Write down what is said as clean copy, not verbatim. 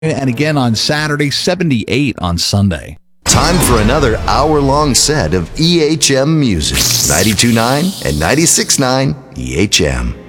and again on Saturday, 78 on Sunday. Time for another hour-long set of EHM music. 92.9 and 96.9 EHM.